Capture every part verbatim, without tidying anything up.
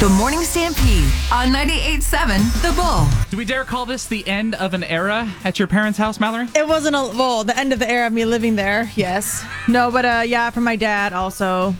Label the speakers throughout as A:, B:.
A: The Morning Stampede on ninety-eight point seven The Bull.
B: Do we dare call this the end of an era at your parents' house, Mallory?
C: It wasn't a well, the end of the era of me living there. Yes, no, but uh, yeah, for my dad also.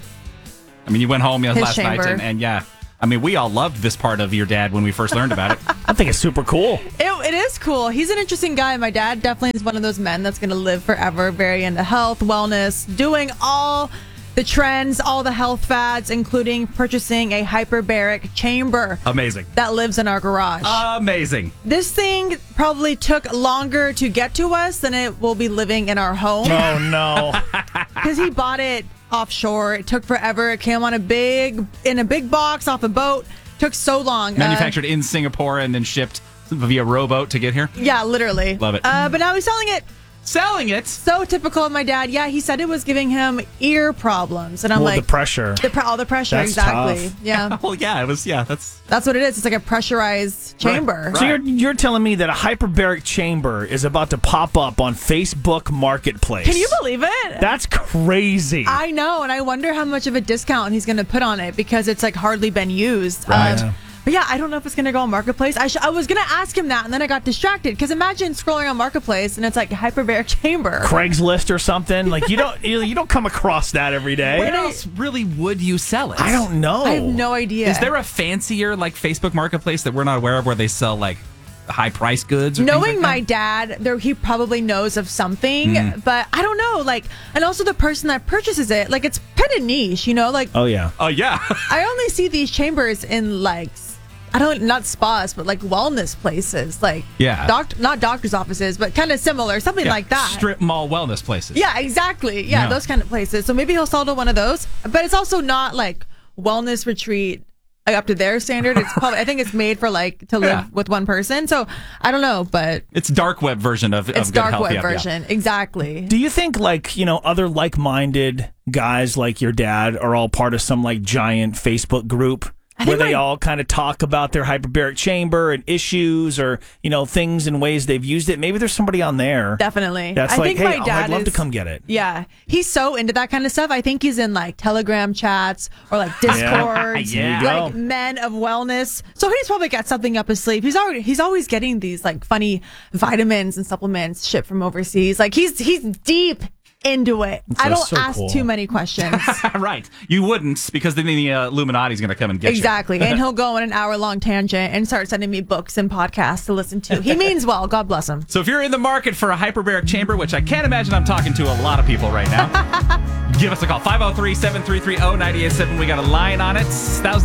B: I mean, you went home
C: His
B: last
C: chamber.
B: night, and, and yeah, I mean, we all loved this part of your dad when we first learned about it.
D: I think it's super cool.
C: It, it is cool. He's an interesting guy. My dad definitely is one of those men that's going to live forever. Very into health, wellness, doing all the trends, all the health fads, including purchasing a hyperbaric chamber
B: Amazing.
C: that lives in our garage.
B: Amazing.
C: This thing probably took longer to get to us than it will be living in our home.
D: Oh, no.
C: Because he bought it offshore. It took forever. It came on a big, in a big box off a boat. Took so long.
B: Manufactured in Singapore and then shipped via rowboat to get here.
C: Uh, yeah, literally.
B: Love it.
C: Uh, but now he's selling it.
B: Selling it.
C: So typical of my dad. Yeah, he said it was giving him ear problems. And I'm
D: Well,
C: like,
D: the pressure.
C: The pre- all the pressure,
D: That's
C: exactly.
D: tough.
C: Yeah.
B: Well, yeah, it was, yeah, that's...
C: That's what it is. It's like a pressurized chamber.
B: Right.
D: So you're you're telling me that a hyperbaric chamber is about to pop up on Facebook Marketplace?
C: Can you believe it?
D: That's crazy.
C: I know, and I wonder how much of a discount he's going to put on it because it's like hardly been used.
D: Right.
C: Um, but yeah, I don't know if it's going to go on Marketplace. I, sh- I was going to ask him that, and then I got distracted because imagine scrolling on Marketplace and it's like hyperbaric chamber.
D: Craigslist or something. Like you don't you, you don't come across that every day.
B: Where else really would you sell it?
D: I don't know.
C: I have no idea.
B: Is there a fancier, like, Facebook Marketplace that we're not aware of where they sell, like, high-priced goods or
C: Knowing
B: things like
C: my
B: that?
C: dad, there he probably knows of something,
B: Mm.
C: but I don't know. Like, and also the person that purchases it, like, it's kind of niche, you know. Like,
D: Oh yeah.
B: Oh, yeah.
C: I only see these chambers in like, I don't not spas, but like wellness places, like
B: Yeah.
C: doc, not doctors' offices, but kind of similar, something
B: Yeah,
C: like that.
B: Strip mall wellness places.
C: Yeah, exactly. Yeah,
B: Yeah.
C: those kind of places. So maybe he'll sell to one of those, but it's also not like wellness retreat. Like up to their standard, it's probably. I think it's made for like to live
B: Yeah.
C: with one person. So I don't know, but
B: It's dark web version of,
C: it's
B: of good
C: dark
B: health.
C: web
B: Yeah, yeah.
C: version, exactly.
D: Do you think like, you know, other like-minded guys like your dad are all part of some like giant Facebook group
C: I
D: where
C: think
D: they
C: my-
D: all kind of talk about their hyperbaric chamber and issues or, you know, things and ways they've used it? Maybe there's somebody on there
C: Definitely.
D: that's
C: I
D: like,
C: think
D: hey,
C: my
D: oh,
C: dad
D: I'd love
C: is,
D: to come get it.
C: Yeah, he's so into that kind of stuff. I think he's in like Telegram chats or like Discords,
D: Yeah. There you
C: like
D: go.
C: men of wellness. So he's probably got something up his sleeve. He's already he's always getting these like funny vitamins and supplements shipped from overseas. Like he's he's deep into it. I
D: That's
C: don't
D: so
C: ask
D: cool.
C: too many questions.
B: Right. You wouldn't, because then the uh, Illuminati's going to come and get
C: Exactly. And he'll go on an hour long tangent and start sending me books and podcasts to listen to. He means well. God bless him.
B: you. So if you're in the market for a hyperbaric chamber, which I can't imagine I'm talking to a lot of people right now, give us a call. five oh three, seven three three, oh nine eight seven. We got a line on it. That was